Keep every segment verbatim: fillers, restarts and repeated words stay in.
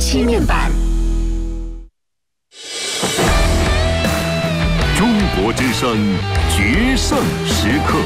七面板。 中国之声决胜时刻。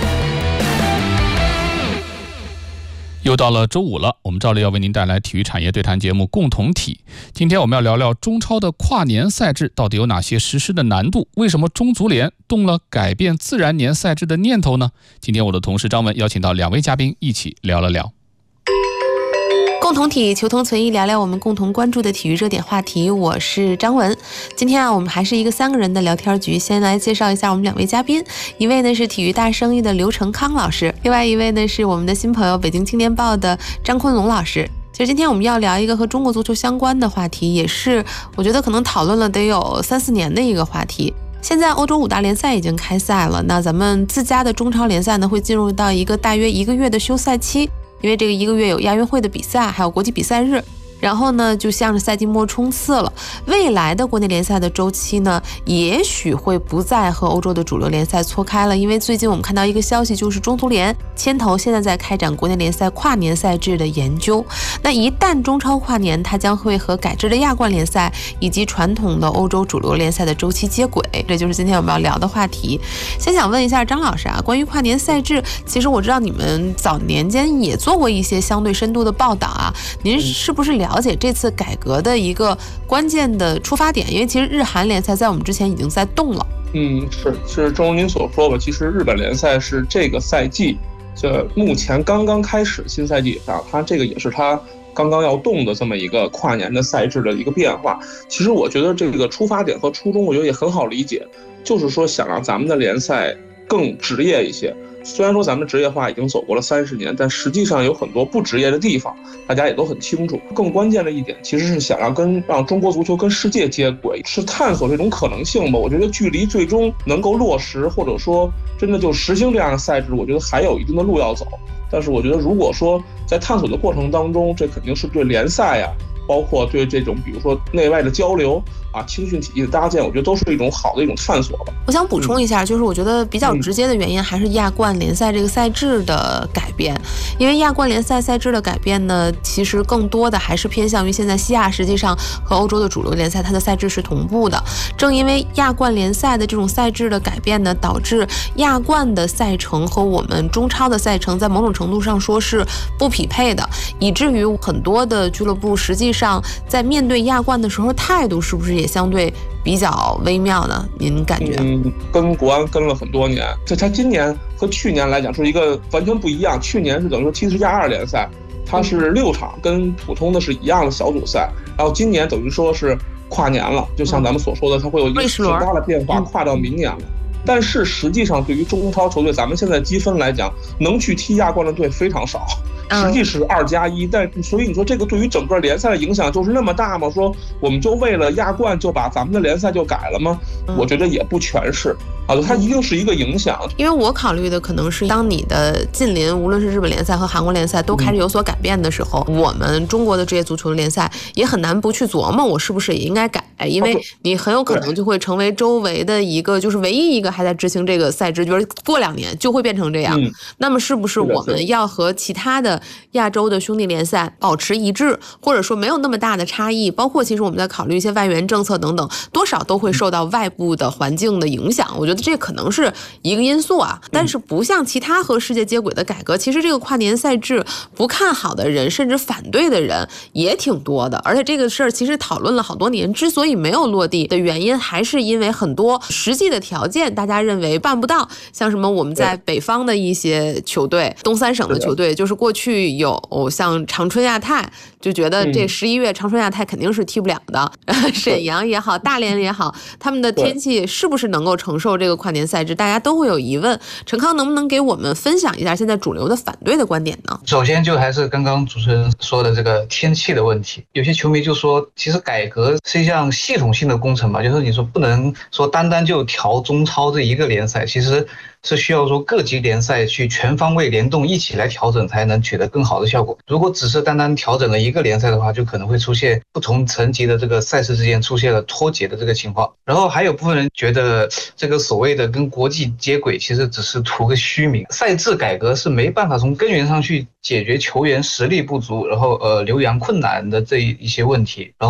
又到了周五了，我们照例要为您带来体育产业对谈节目共同体。今天我们要聊聊中超的跨年赛制到底有哪些实施的难度，为什么中足联动了改变自然年赛制的念头呢？今天我的同事张文邀请到两位嘉宾一起聊了聊。 共同体求同存异，聊聊我们共同关注的体育热点话题。我是张文。今天啊，我们还是一个三个人的聊天局。先来介绍一下我们两位嘉宾，一位呢是体育大生意的刘成康老师，另外一位呢是我们的新朋友北京青年报的张坤龙老师。其实今天我们要聊一个和中国足球相关的话题，也是我觉得可能讨论了得有三四年的一个话题。现在欧洲五大联赛已经开赛了，那咱们自家的中超联赛呢会进入到一个大约一个月的休赛期。因为这个一个月有亚运会的比赛，还有国际比赛日，然后呢就向着赛季末冲刺了。未来的国内联赛的周期呢，也许会不再和欧洲的主流联赛错开了，因为最近我们看到一个消息，就是中足联牵头现在在开展国内联赛跨年赛制的研究。那一旦中超跨年，它将会和改制的亚冠联赛以及传统的欧洲主流联赛的周期接轨，这就是今天我们要聊的话题。先想问一下张老师啊，关于跨年赛制，其实我知道你们早年间也做过一些相对深度的报道啊，您是不是了解这次改革的一个关键的出发点？因为其实日韩联赛在我们之前已经在动了。 嗯，是是，正如您所说吧，其实日本联赛是这个赛季，这目前刚刚开始新赛季上，它这个也是它刚刚要动的这么一个跨年的赛制的一个变化。其实我觉得这个出发点和初衷，我觉得也很好理解，就是说想让咱们的联赛更职业一些。虽然说咱们职业化已经走过了三十年，但实际上有很多不职业的地方，大家也都很清楚。更关键的一点，其实是想让跟让中国足球跟世界接轨，是探索这种可能性吧。我觉得距离最终能够落实，或者说真的就实行这样的赛制，我觉得还有一定的路要走。但是我觉得，如果说在探索的过程当中，这肯定是对联赛呀、啊，包括对这种比如说内外的交流啊、青训体系的搭建，我觉得都是一种好的一种探索吧。 我想补充一下，就是我觉得比较直接的原因还是亚冠联赛这个赛制的改变，因为亚冠联赛赛制的改变呢，其实更多的还是偏向于现在西亚实际上和欧洲的主流联赛它的赛制是同步的。正因为亚冠联赛的这种赛制的改变呢，导致亚冠的赛程和我们中超的赛程在某种程度上说是不匹配的，以至于很多的俱乐部实际上在面对亚冠的时候态度是不是也相对比较微妙呢？您感觉？ 嗯，跟国安跟了很多年，这他今年和去年来讲是一个完全不一样。去年是等于说踢的是亚二联赛，它是六场，跟普通的是一样的小组赛。然后今年等于说是跨年了，就像咱们所说的，它会有一个很大的变化，跨到明年了。但是实际上，对于中超球队，咱们现在积分来讲，能去踢亚冠的队非常少。实际是二加一，但所以你说这个对于整个联赛的影响就是那么大吗？说我们就为了亚冠就把咱们的联赛就改了吗？我觉得也不全是啊，它一定是一个影响。 因为我考虑的可能是，当你的近邻无论是日本联赛和韩国联赛都开始有所改变的时候，嗯、我们中国的职业足球联赛也很难不去琢磨，我是不是也应该改？因为你很有可能就会成为周围的一个，就是唯一一个还在执行这个赛制，就是过两年就会变成这样。嗯、那么是不是我们要和其他的亚洲的兄弟联赛保持一致，或者说没有那么大的差异？包括其实我们在考虑一些外援政策等等，多少都会受到外部的环境的影响。我觉得这可能是一个因素啊。但是不像其他和世界接轨的改革，其实这个跨年赛制不看好的人，甚至反对的人也挺多的。而且这个事儿其实讨论了好多年，之所以没有落地的原因，还是因为很多实际的条件大家认为办不到。像什么我们在北方的一些球队，东三省的球队，就是过去有像长春亚泰，就觉得这十一月长春亚泰肯定是踢不了的。嗯、沈阳也好，大连也好，他们的天气是不是能够承受这个跨年赛制，大家都会有疑问。陈康能不能给我们分享一下现在主流的反对的观点呢？ 首先就还是刚刚主持人说的这个天气的问题，有些球迷就说，其实改革是一项系统性的工程嘛，就是你说不能说单单就调中超这一个联赛，其实是需要说各级联赛去全方位联动一起来调整，才能取得更好的效果。如果只是单单调整了一个联赛的话，就可能会出现不同层级的这个赛事之间出现了脱节的这个情况。然后还有部分人觉得这个所谓的跟国际接轨其实只是图个虚名，赛制改革是没办法从根源上去解决球员实力不足，然后呃留洋困难的这一些问题。然后